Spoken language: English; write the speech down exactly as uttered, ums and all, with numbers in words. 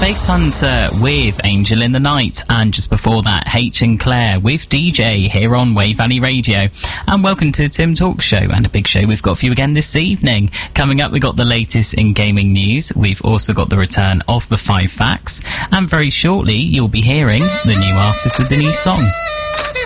Space Hunter with Angel in the Night, and just before that, H and Claire with D J here on Wave Valley Radio. And welcome to Tim Talk Show, and a big show we've got for you again this evening. Coming up, we've got the latest in gaming news. We've also got the return of the Five Facts, and very shortly you'll be hearing the new artist with the new song.